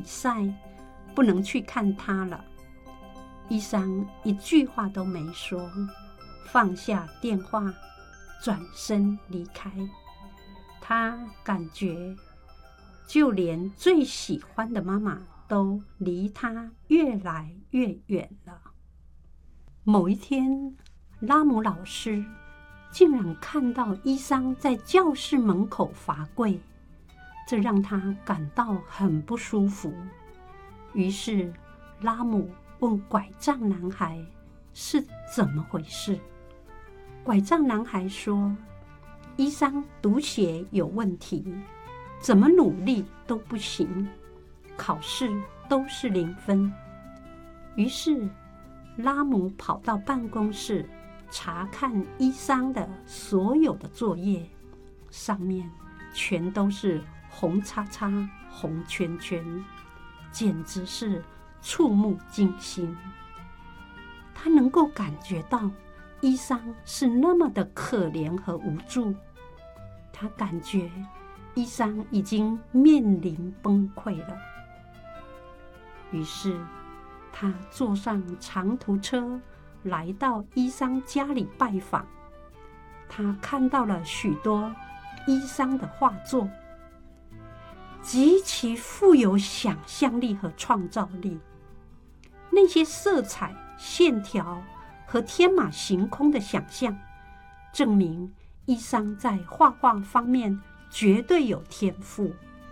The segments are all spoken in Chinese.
赛，不能去看他了。伊桑一句话都没说，放下电话，转身离开。他感觉就连最喜欢的妈妈都离他越来越远了。某一天，拉姆老师竟然看到伊桑在教室门口罚跪，这让他感到很不舒服。于是拉姆问拐杖男孩是怎么回事。拐杖男孩说，伊桑读写有问题，怎么努力都不行，考试都是0分。于是拉姆跑到办公室查看伊桑的所有的作业，上面全都是红叉叉、红圈圈，简直是触目惊心。他能够感觉到伊桑是那么的可怜和无助，他感觉伊桑已经面临崩溃了。于是他坐上长途车来到伊桑家里拜访。他看到了许多伊桑的画作，极其富有想象力和创造力。那些色彩、线条和天马行空的想象，证明伊桑在画画方面绝对有天赋。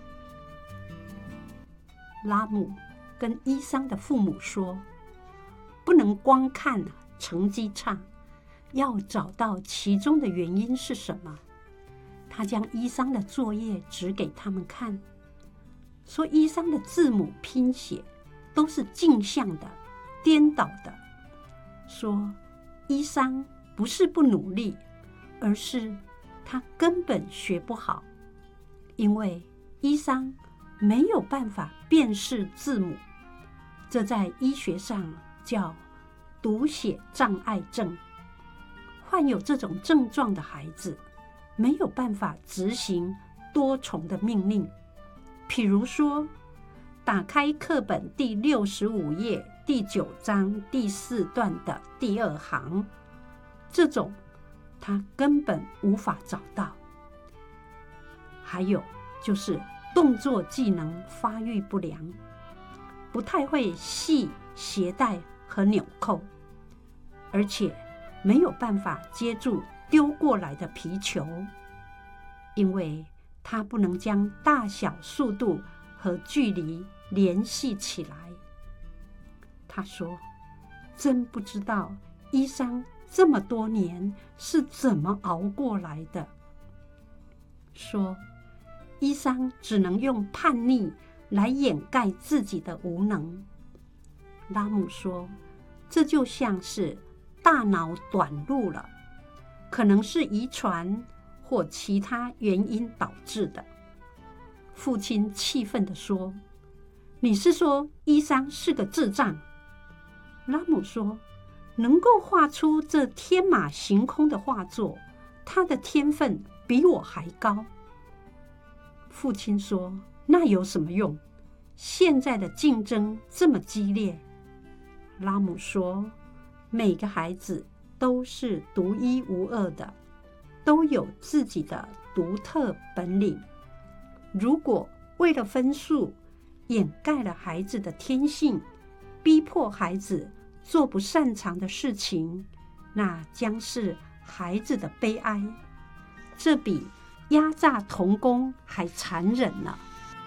拉姆跟伊桑的父母说，不能光看成绩差，要找到其中的原因是什么。他将伊桑的作业指给他们看，说伊桑的字母拼写都是镜像的、颠倒的，说伊桑不是不努力，而是他根本学不好，因为伊桑没有办法辨识字母，这在医学上叫读写障碍症。患有这种症状的孩子没有办法执行多重的命令，譬如说，打开课本第65页第9章第4段的第2行，这种他根本无法找到。还有就是动作技能发育不良，不太会系鞋带和纽扣，而且没有办法接住丢过来的皮球，因为他不能将大小、速度和距离联系起来。他说，真不知道伊桑这么多年是怎么熬过来的。说伊桑只能用叛逆来掩盖自己的无能。拉姆说，这就像是大脑短路了，可能是遗传或其他原因导致的。父亲气愤地说，你是说伊桑是个智障？拉姆说，能够画出这天马行空的画作，他的天分比我还高。父亲说，那有什么用？现在的竞争这么激烈。拉姆说，每个孩子都是独一无二的，都有自己的独特本领。如果为了分数掩盖了孩子的天性，逼迫孩子做不擅长的事情，那将是孩子的悲哀。这比压榨童工还残忍呢。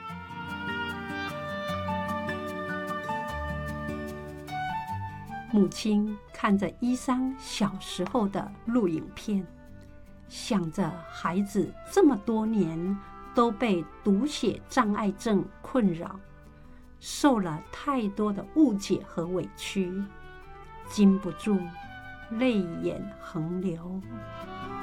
母亲看着伊桑小时候的录影片，想着孩子这么多年都被读写障碍症困扰，受了太多的误解和委屈，禁不住泪眼横流。